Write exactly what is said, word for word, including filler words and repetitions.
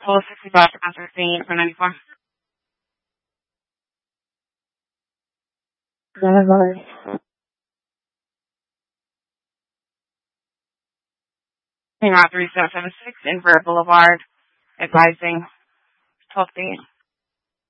Total sixty-five for concert scene for ninety-four. Boulevard. Route three seven seven six, Invert Boulevard, advising twelve feet.